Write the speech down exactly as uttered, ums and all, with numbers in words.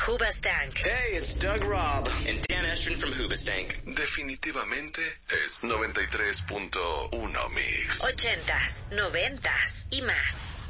Hoobastank. Hey, it's Doug Robb and Dan Estrin from Hoobastank. Definitivamente es noventa y tres punto uno Mix. Ochentas, noventas y más.